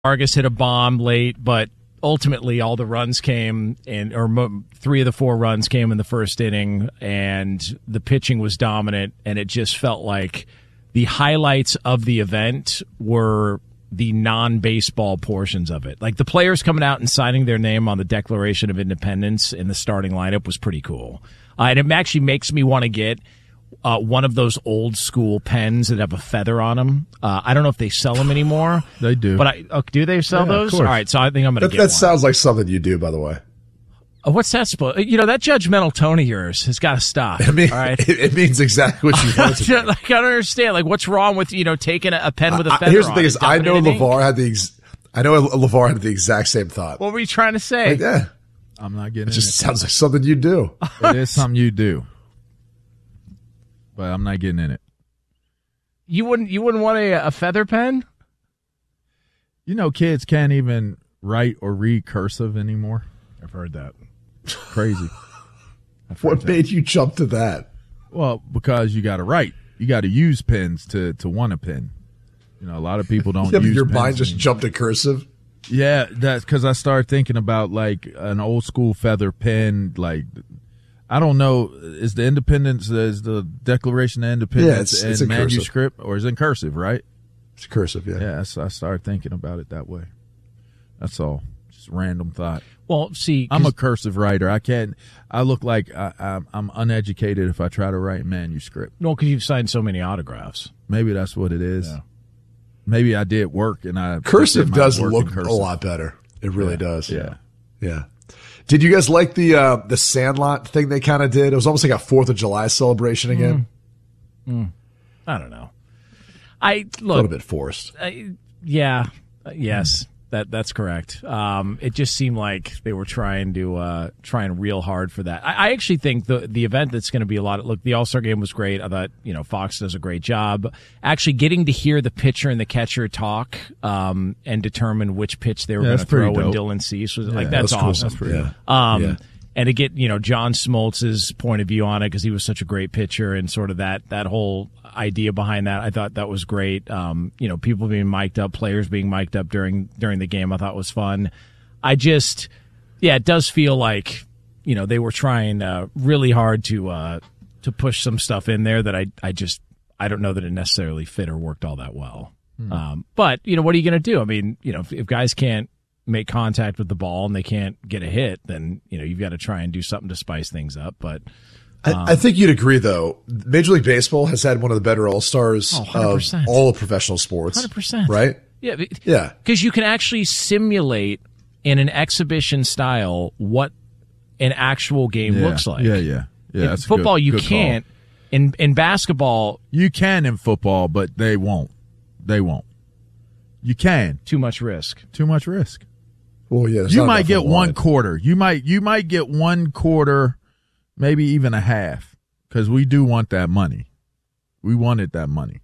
Vargas hit a bomb late, but ultimately all the runs came, three of the four runs came in the first inning, and the pitching was dominant, and it just felt like the highlights of the event were the non-baseball portions of it. Like the players coming out and signing their name on the Declaration of Independence in the starting lineup was pretty cool. And it actually makes me want to get one of those old school pens that have a feather on them. I don't know if they sell them anymore. They do. But do they sell those? All right, so I think I'm going to get one. That sounds like something you do, by the way. What's that supposed? That judgmental tone of yours has got to stop. I mean, all right? it means exactly what you want to do. I don't understand. Like, what's wrong with taking a pen with a feather? Here's the thing: is I know LeVar had the exact same thought. What were you trying to say? Like, yeah, I'm not getting. It just sounds like something you do. It is something you do, but I'm not getting in it. You wouldn't want a feather pen? Kids can't even write or read cursive anymore. I've heard that. Crazy. What made you jump to that? Well, because you got to write. You got to use pens to want a pen. A lot of people don't use your pens mind just anymore. jumped to cursive? Yeah, that's because I started thinking about like an old school feather pen. Like, I don't know, is the Declaration of Independence it's in in cursive. manuscript or is it in cursive, right? It's cursive, yeah. Yeah, so I started thinking about it that way. That's all. Just random thought. Well, see, I'm a cursive writer. I look like I'm uneducated if I try to write manuscript. No, because you've signed so many autographs. Maybe that's what it is. Yeah. Maybe I did work and I cursive does look cursive. a lot better. It really does. Yeah. Yeah. Did you guys like the Sandlot thing they kind of did? It was almost like a 4th of July celebration again. I don't know. A little bit forced. Yes. That's correct. It just seemed like they were trying real hard for that. I actually think the event that's going to be the All-Star game was great. I thought, Fox does a great job. Actually getting to hear the pitcher and the catcher talk, and determine which pitch they were going to throw when Dylan Cease was that's cool. awesome. That's pretty And to get, John Smoltz's point of view on it, because he was such a great pitcher, and sort of that whole idea behind that, I thought that was great. People being mic'd up, players being mic'd up during the game, I thought was fun. It does feel like, they were trying really hard to push some stuff in there that I don't know that it necessarily fit or worked all that well. But, what are you going to do? I mean, if guys can't make contact with the ball and they can't get a hit, then you've got to try and do something to spice things up. But I think you'd agree, though. Major League Baseball has had one of the better all-stars of all of professional sports. 100%. Right? Yeah. Because you can actually simulate in an exhibition style what an actual game looks like. Yeah. In football, you can't. In basketball, you can in football, but they won't. You can. Too much risk. Well, yeah. You might get one quarter. You might get one quarter, maybe even a half, because we do want that money. We wanted that money.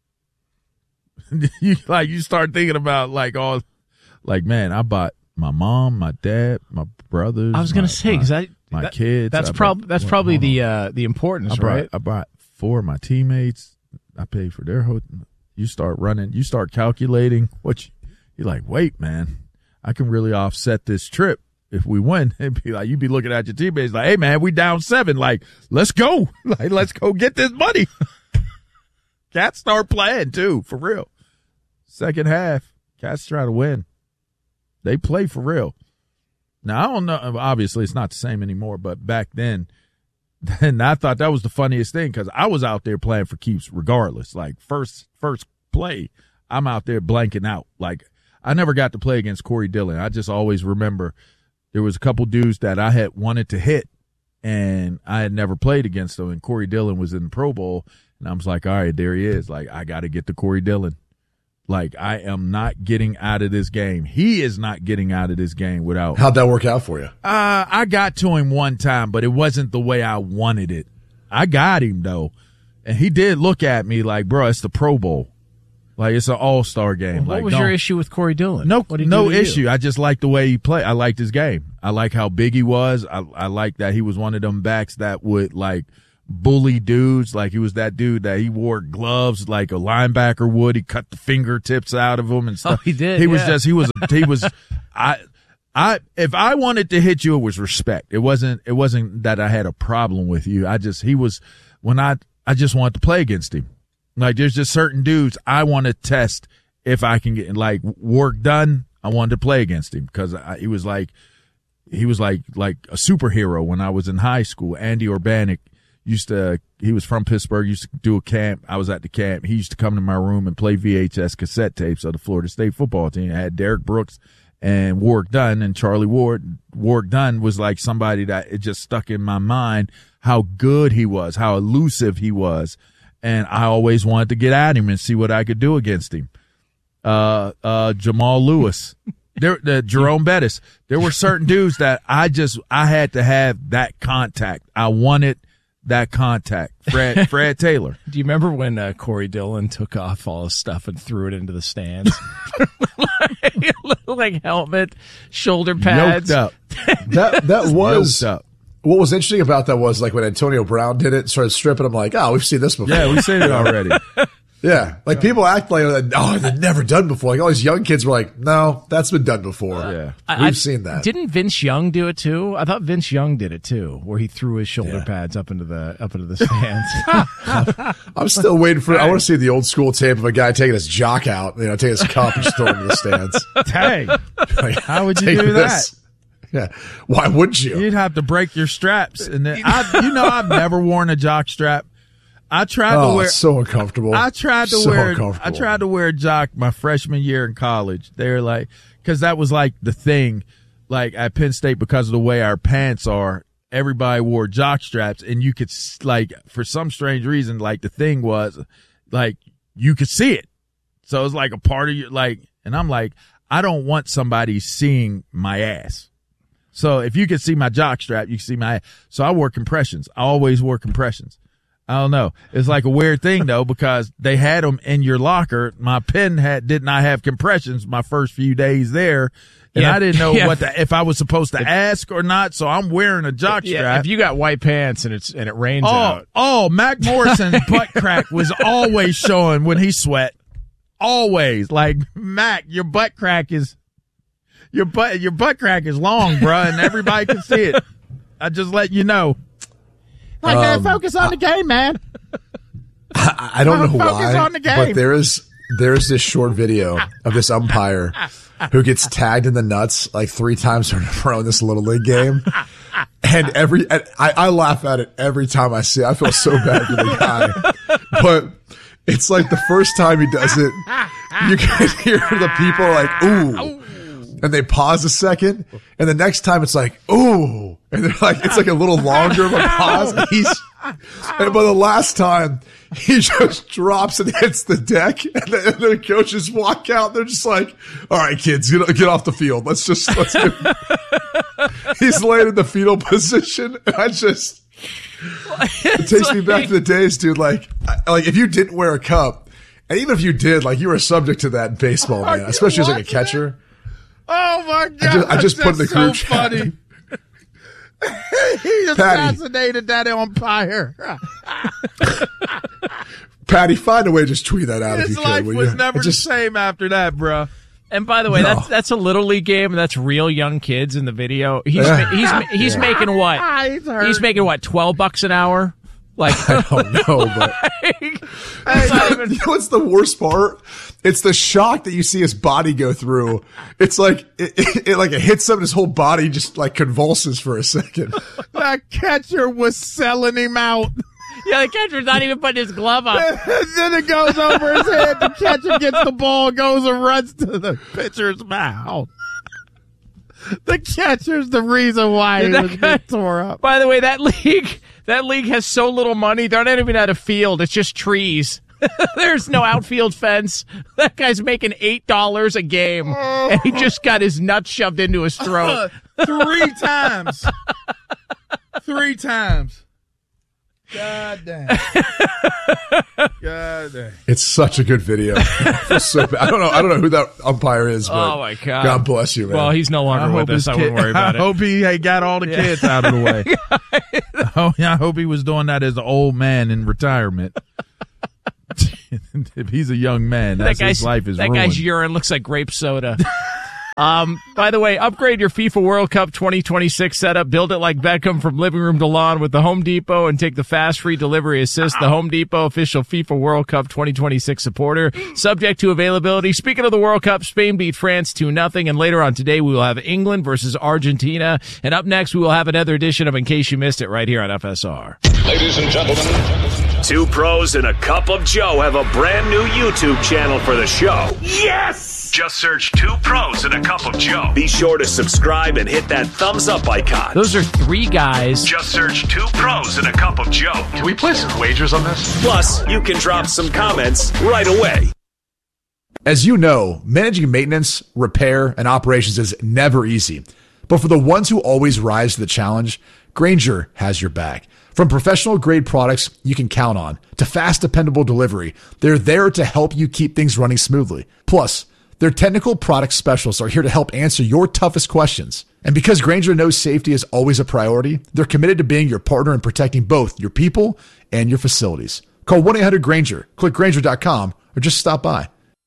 You start thinking about man, I bought my mom, my dad, my brothers. I was going to say because my kids. That's probably the importance, right? I bought 4 of my teammates. I paid for their hotel. You start running. You start calculating you're like, wait, man. I can really offset this trip if we win. It'd be like you'd be looking at your teammates like, hey man, we down 7. Like, let's go. Like, let's go get this money. Cats start playing too, for real. Second half, Cats try to win. They play for real. Now I don't know. Obviously, it's not the same anymore. But back then I thought that was the funniest thing because I was out there playing for keeps regardless. Like first play, I'm out there blanking out. Like, I never got to play against Corey Dillon. I just always remember there was a couple dudes that I had wanted to hit, and I had never played against them. And Corey Dillon was in the Pro Bowl, and I was like, all right, there he is. Like, I got to get to Corey Dillon. Like, I am not getting out of this game. He is not getting out of this game without. How'd that work out for you? I got to him one time, but it wasn't the way I wanted it. I got him, though. And he did look at me like, bro, it's the Pro Bowl. Like, it's an all-star game. What was your issue with Corey Dillon? No issue. I just liked the way he played. I liked his game. I like how big he was. I like that he was one of them backs that would, like, bully dudes. Like he was that dude that he wore gloves like a linebacker would. He cut the fingertips out of them and stuff. Oh, he did. He was if I wanted to hit you, it was respect. It wasn't that I had a problem with you. I just wanted to play against him. Like there's just certain dudes I want to test if I can get like work done. I wanted to play against him because he was like a superhero when I was in high school. Andy Urbanek he was from Pittsburgh, used to do a camp. I was at the camp. He used to come to my room and play VHS cassette tapes of the Florida State football team. I had Derek Brooks and Warrick Dunn and Charlie Ward. Warrick Dunn was like somebody that it just stuck in my mind how good he was, how elusive he was. And I always wanted to get at him and see what I could do against him. Jamal Lewis, Jerome Bettis. There were certain dudes that I had to have that contact. I wanted that contact. Fred Taylor. Do you remember when Corey Dillon took off all his stuff and threw it into the stands? like helmet, shoulder pads. Yoked up. That was Yoked up. What was interesting about that was like when Antonio Brown did it and started stripping, I'm like, oh, we've seen this before. Yeah, we've seen it already. Yeah. Like people act like, oh, they've never done before. Like all these young kids were like, no, that's been done before. Yeah. We've seen that. Didn't Vince Young do it too? I thought Vince Young did it too, where he threw his shoulder pads up into the stands. I'm still waiting for, I want to see the old school tape of a guy taking his jock out, taking his cup and just throwing it into the stands. Dang. Like, how would you do that? Yeah. Why wouldn't you? You'd have to break your straps. And then I've never worn a jock strap. I tried to wear. It's so uncomfortable. I tried to wear a jock my freshman year in college. They're like, because that was like the thing, like at Penn State, because of the way our pants are. Everybody wore jock straps, and you could like for some strange reason, like the thing was, like you could see it. So it was like a part of your like, and I'm like, I don't want somebody seeing my ass. So if you could see my jock strap, you can see my ass. So I wore compressions. I always wore compressions. I don't know. It's like a weird thing though, because they had them in your locker. My pen did not have compressions my first few days there. And I didn't know if I was supposed to ask or not. So I'm wearing a jock strap. If you got white pants and it rains out. Oh, Mac Morrison's butt crack was always showing when he sweat. Always. Like, Mac, your butt crack is long, bruh, and everybody can see it. I just let you know. Like, man, focus on the game, man. I don't know focus why, on the game. but there's this short video of this umpire who gets tagged in the nuts like 3 times in a row in this Little League game. And I laugh at it every time I see it. I feel so bad for the guy. But it's like the first time he does it, you can hear the people like, ooh. And they pause a second, and the next time it's like, ooh. And they're like, it's like a little longer of a pause. And by the last time, he just drops and hits the deck, and the coaches walk out. They're just like, all right, kids, get off the field. Let's get He's laying in the fetal position, and it takes me back to the days, dude. Like if you didn't wear a cup, and even if you did, like you were subject to that in baseball, man, especially as like a catcher. Oh my God! I just put in the group chat. Funny. He assassinated that umpire. Patty, find a way to just tweet that out if you could. His life was never the same after that, bro. And by the way, that's a Little League game, and that's real young kids in the video. He's making what? He's making what? $12 an hour. Like I don't know, but you know what's the worst part? It's the shock that you see his body go through. It's like it hits him, and his whole body just like convulses for a second. That catcher was selling him out. Yeah, the catcher's not even putting his glove on. Then it goes over his head. The catcher gets the ball, goes and runs to the pitcher's mouth. The catcher's the reason why he was getting tore up. By the way, that league has so little money, they're not even at a field. It's just trees. There's no outfield fence. That guy's making $8 a game, and he just got his nuts shoved into his throat. 3 times. 3 times. God damn. God damn. It's such a good video. I feel so bad. I don't know who that umpire is, but Oh my God. God bless you, man. Well, he's no longer with us. I wouldn't worry about it. I hope he got all the kids out of the way. I hope he was doing that as an old man in retirement. If he's a young man, his life is ruined. That guy's urine looks like grape soda. By the way, upgrade your FIFA World Cup 2026 setup. Build it like Beckham from living room to lawn with the Home Depot and take the fast free delivery assist. The Home Depot, official FIFA World Cup 2026 supporter. Subject to availability. Speaking of the World Cup, Spain beat France 2-0. And later on today, we will have England versus Argentina. And up next, we will have another edition of In Case You Missed It right here on FSR. Ladies and gentlemen, Two Pros and a Cup of Joe have a brand new YouTube channel for the show. Yes! Just search Two Pros and a Cup of Joe. Be sure to subscribe and hit that thumbs up icon. Those are three guys. Just search Two Pros and a Cup of Joe. can we place some wagers on this? Plus, you can drop some comments right away. As you know, managing maintenance, repair, and operations is never easy. But for the ones who always rise to the challenge, Grainger has your back. From professional-grade products you can count on to fast, dependable delivery, they're there to help you keep things running smoothly. Plus, their technical product specialists are here to help answer your toughest questions. And because Grainger knows safety is always a priority, they're committed to being your partner in protecting both your people and your facilities. Call 1-800-GRAINGER, click Grainger.com, or just stop by.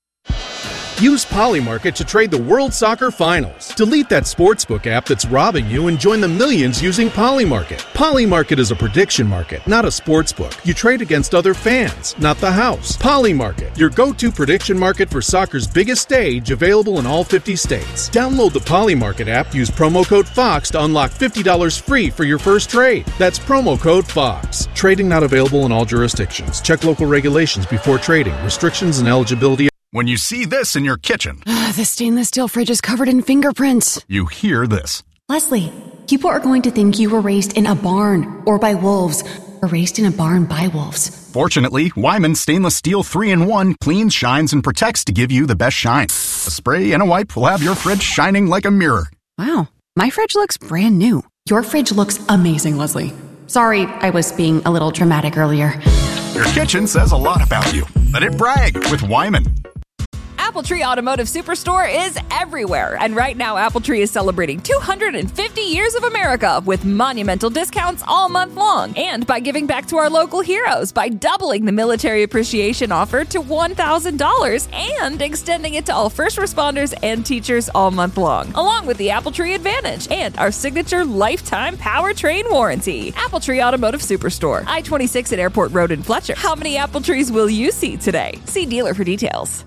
Use Polymarket to trade the World Soccer Finals. Delete that sportsbook app that's robbing you and join the millions using Polymarket. Polymarket is a prediction market, not a sportsbook. You trade against other fans, not the house. Polymarket, your go-to prediction market for soccer's biggest stage, available in all 50 states. Download the Polymarket app, use promo code FOX to unlock $50 free for your first trade. That's promo code FOX. Trading not available in all jurisdictions. Check local regulations before trading. Restrictions and eligibility. When you see this in your kitchen, The stainless steel fridge is covered in fingerprints. you hear this. Leslie, people are going to think you were raised in a barn or by wolves or raised in a barn by wolves. Fortunately, Wyman Stainless Steel 3-in-1 cleans, shines, and protects to give you the best shine. A spray and a wipe will have your fridge shining like a mirror. Wow, my fridge looks brand new. Your fridge looks amazing, Leslie. Sorry, I was being a little dramatic earlier. Your kitchen says a lot about you. Let it brag with Wyman. Appletree Automotive Superstore is everywhere. And right now, Appletree is celebrating 250 years of America with monumental discounts all month long. And by giving back to our local heroes by doubling the military appreciation offer to $1,000 and extending it to all first responders and teachers all month long, along with the Appletree Advantage and our signature lifetime powertrain warranty. Appletree Automotive Superstore, I-26 at Airport Road in Fletcher. How many Appletrees will you see today? See dealer for details.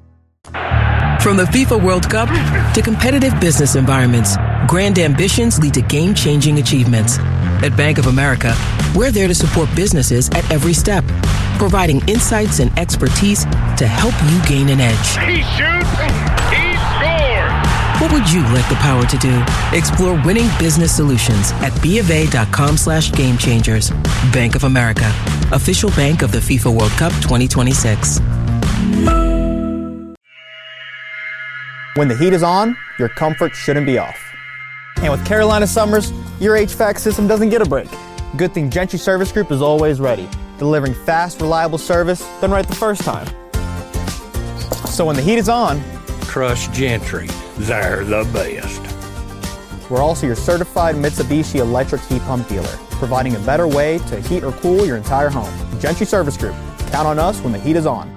From the FIFA World Cup to competitive business environments, grand ambitions lead to game-changing achievements. At Bank of America, we're there to support businesses at every step, providing insights and expertise to help you gain an edge. He shoots, he scores! What would you like the power to do? Explore winning business solutions at BofA.com/gamechangers. Bank of America, official bank of the FIFA World Cup 2026. When the heat is on, your comfort shouldn't be off. And with Carolina Summers, your HVAC system doesn't get a break. Good thing Gentry Service Group is always ready, delivering fast, reliable service done right the first time. So when the heat is on, trust Gentry. They're the best. We're also your certified Mitsubishi electric heat pump dealer, providing a better way to heat or cool your entire home. Gentry Service Group. Count on us when the heat is on.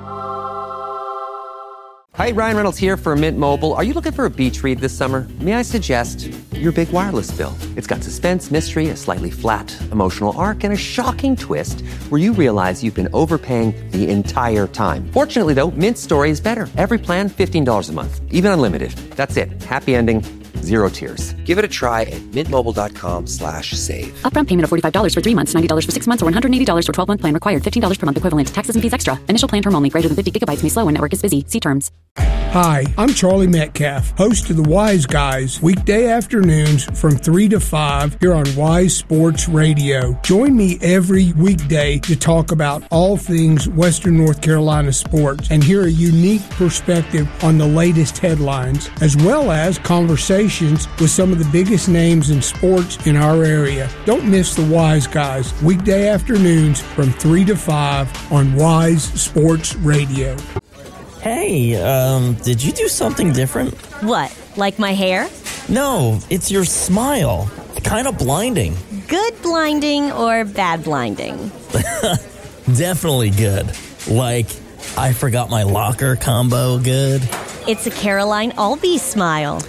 Hi, Ryan Reynolds here for Mint Mobile. Are you looking for a beach read this summer? May I suggest your big wireless bill? It's got suspense, mystery, a slightly flat emotional arc, and a shocking twist where you realize you've been overpaying the entire time. Fortunately, though, Mint's story is better. Every plan, $15 a month, even unlimited. That's it. Happy ending. Zero tears. Give it a try at mintmobile.com/save. Upfront payment of $45 for 3 months, $90 for 6 months, or $180 for 12-month plan required. $15 per month equivalent. Taxes and fees extra. Initial plan term only. Greater than 50 gigabytes may slow when network is busy. See terms. Hi, I'm Charlie Metcalf, host of the Wise Guys, weekday afternoons from 3 to 5 here on Wise Sports Radio. Join me every weekday to talk about all things Western North Carolina sports and hear a unique perspective on the latest headlines, as well as conversations with some of the biggest names in sports in our area. Don't miss the Wise Guys, weekday afternoons from 3 to 5 on Wise Sports Radio. Hey, did you do something different? What, like my hair? No, it's your smile. Kind of blinding. Good blinding or bad blinding? Definitely good. Like, I forgot my locker combo good. It's a Caroline Albee smile.